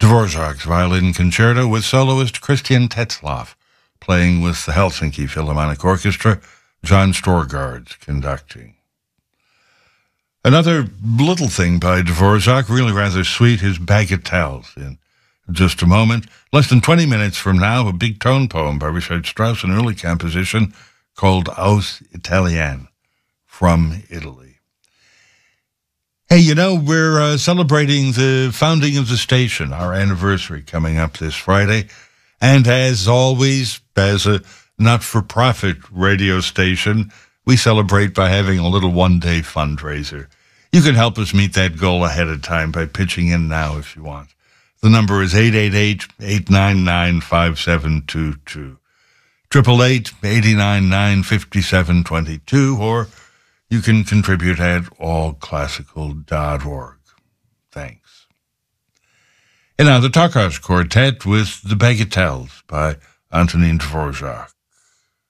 Dvorak's Violin Concerto with soloist Christian Tetzlaff, playing with the Helsinki Philharmonic Orchestra, John Storgard conducting. Another little thing by Dvorak, really rather sweet, is Bagatelles. In just a moment, less than 20 minutes from now, a big tone poem by Richard Strauss, an early composition called Aus Italien, from Italy. Hey, you know, we're celebrating the founding of the station, our anniversary coming up this Friday. And as always, as a not-for-profit radio station, we celebrate by having a little one-day fundraiser. You can help us meet that goal ahead of time by pitching in now if you want. The number is 888-899-5722, 888-899-5722, or you can contribute at allclassical.org. Thanks. And now the Takas Quartet with the Bagatelles by Antonin Dvorak.